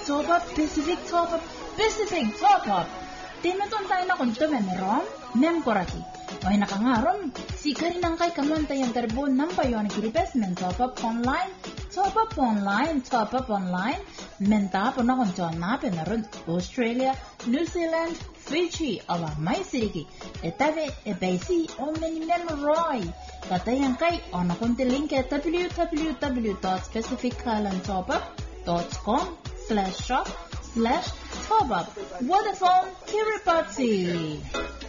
Top up Pacific Top up Pacific Top up. Tinuton tayo na kung meron, memkoraki. O nakangaron, si karinang kay kaman tayong garbo ng payon kiribesmen top up online, menta po na kung tiyon na pinaron Australia, New Zealand, Fiji, ala may siriki, etabe, ebasi, o menimeroy. Katayang kay, o nakunti link at www.pacificislandtopup.com/shop/top up. Vodafone Kiribati.